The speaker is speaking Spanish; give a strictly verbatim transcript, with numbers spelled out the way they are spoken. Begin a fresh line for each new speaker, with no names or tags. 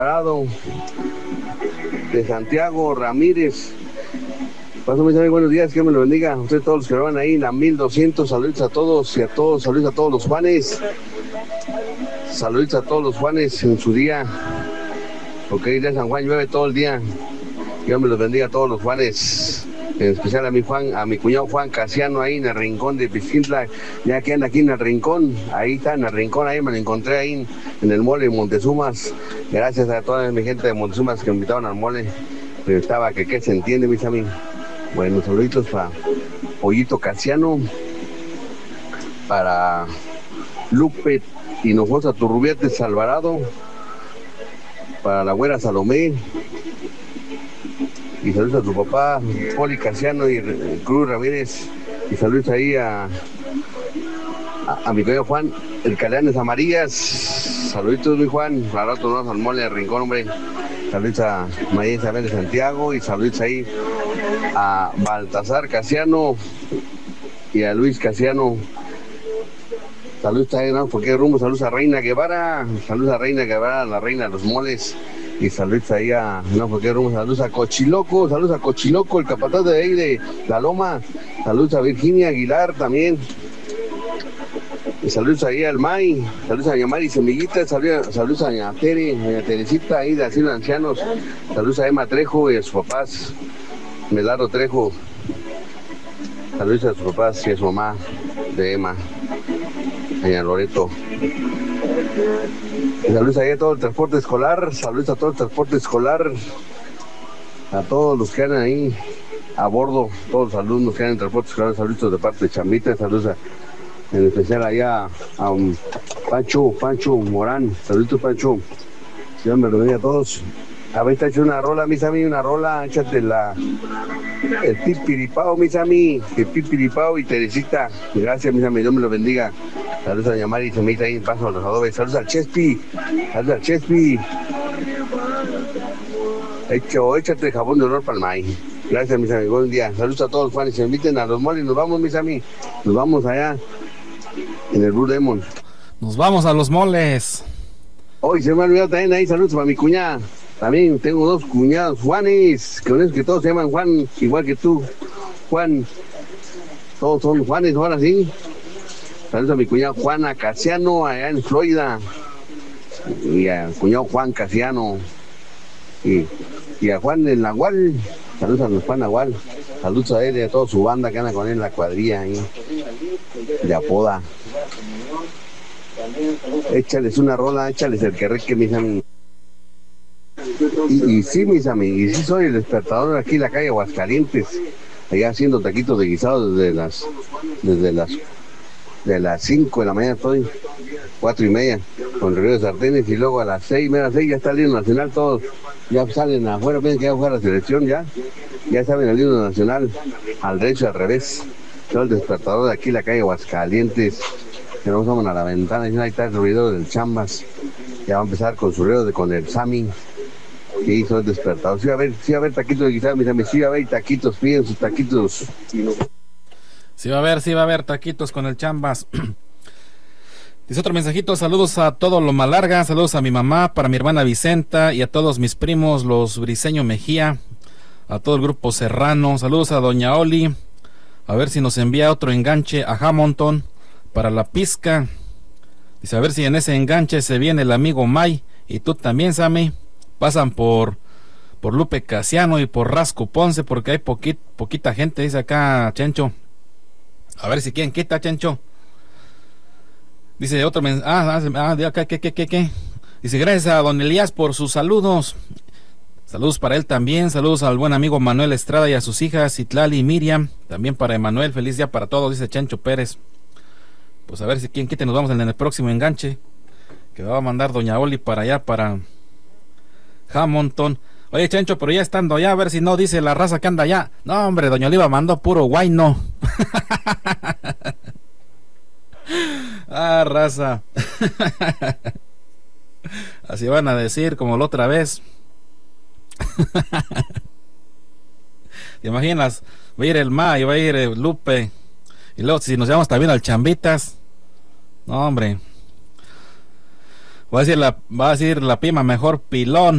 de Santiago Ramírez. Paso, mis amigos, buenos días, que me lo bendiga. Ustedes todos los que van ahí en la mil doscientos, saludos a todos y a todos, saludos a todos los Juanes. Saludos a todos los Juanes en su día, porque de San Juan llueve todo el día. Dios me los bendiga a todos los Juanes, en especial a mi Juan, a mi cuñado Juan Casiano ahí en el rincón de Pisquintla, ya que anda aquí en el rincón, ahí está en el rincón, ahí me lo encontré ahí en, en el mole de Montezumas. Gracias a toda mi gente de Montezumas que me invitaron al mole, pero estaba que qué se entiende, mis amigos. Bueno, saluditos para Pollito Casiano, para Lupe Hinojosa Turrubiates Alvarado, para la güera Salomé, y saludos a tu papá Poli Casiano y Cruz Ramírez, y saludos ahí a, a, a mi querido Juan el Calanes Amarillas. Saluditos, mi Juan, para rato nos al mole de Rincón, hombre. Saludos a María Isabel de Santiago, y saludos ahí a Baltasar Casiano y a Luis Casiano. Saludos ahí, ¿no? ¿Por qué rumbo? Saludos a Reina Guevara, saludos a Reina Guevara, la reina de los moles. Y saludos ahí a, no, ¿por qué rumbo? Saludos a Cochiloco, saludos a Cochiloco, el capataz de ahí de La Loma. Saludos a Virginia Aguilar también. Y saludos ahí al May, saludos a Yamari Semillita, saludos, saludos a doña Tere, doña Teresita ahí de Asilo de Ancianos. Saludos a Emma Trejo y a sus papás, Medardo Trejo. Saludos a sus papás y a su mamá de Emma, doña Loreto. Y saludos ahí a todo el transporte escolar, saludos a todo el transporte escolar, a todos los que andan ahí a bordo, todos los alumnos que andan en transporte escolar, saludos de parte de Chambita, saludos a, en especial allá a um, Pancho, Pancho Morán, saludos Pancho, Dios me lo bendiga a todos. A ver, te hecho una rola, mis amigos, una rola, échate la, el pipiripao, mis amigos, el pipiripao y Teresita. Gracias, mis amigos, Dios me lo bendiga. Saludos a Yamari y Semita ahí en Paso a los Adobes. Saludos al Chespi, saludos al Chespi. Hecho, échate el jabón de olor para el maíz. Gracias, mis amigos, buen día. Saludos a todos los Juanes, se inviten a los moles, nos vamos, mis amigos, nos vamos allá en el Blue Demon.
Nos vamos a los moles.
Hoy se me ha olvidado también ahí, saludos para mi cuñada. También tengo dos cuñados Juanes, que, que todos se llaman Juan, igual que tú, Juan. Todos son Juanes, ahora sí. Saludos a mi cuñado Juana Casiano, allá en Florida. Y al cuñado Juan Casiano. Y, y a Juan del Nahual. Saludos a los Juan Nahual. Saludos a él y a toda su banda que anda con él en la cuadrilla ahí, de Apoda. Échales una rola, échales el que reque, mis amigos. Y, y sí, mis amigos, y sí soy el despertador aquí en la calle Aguascalientes, allá haciendo taquitos de guisado desde las desde las de las cinco de la mañana estoy, cuatro y media, con Río de Sartenes, y luego a las seis, media seis ya está el himno nacional, todos ya salen afuera, piensan que ya juega la selección, ya, ya saben el himno nacional, al derecho y al revés. Soy el despertador de aquí en la calle Aguascalientes, que nos vamos a la ventana, y ahí está el ruido del Chambas, ya va a empezar con su ruido de, con el Sami, que hizo el despertador. Sí va a haber, sí va a haber taquitos de guisado, mis amigos, sí va a haber taquitos, piden sus taquitos.
Sí va a haber, sí va a haber taquitos con el Chambas. Dice otro mensajito, saludos a todos los Malarga, saludos a mi mamá, para mi hermana Vicenta y a todos mis primos, los Briseño Mejía, a todo el grupo Serrano, saludos a doña Oli, a ver si nos envía otro enganche a Hamilton para la pizca. Dice, a ver si en ese enganche se viene el amigo May y tú también, Sammy. Pasan por por Lupe Casiano y por Rasco Ponce, porque hay poquit, poquita gente, dice acá Chencho. A ver si quién quita, Chencho. Dice otro mensaje, ah, ah, de acá, ¿qué, qué, qué, qué? Dice, gracias a don Elías por sus saludos. Saludos para él también, saludos al buen amigo Manuel Estrada y a sus hijas Citlali y Miriam. También para Emanuel, feliz día para todos, dice Chencho Pérez. Pues a ver si quién quita, nos vamos en el próximo enganche, que va a mandar doña Oli para allá, para Hamilton. Oye, Chencho, pero ya estando allá, a ver si no dice la raza que anda allá. No, hombre, doña Oliva mandó puro guayno. Ah, raza. Así van a decir como la otra vez. ¿Te imaginas? Va a ir el Ma y va a ir el Lupe. Y luego si nos llevamos también al Chambitas. No, hombre. Va a decir la, va a decir la prima, mejor pilón.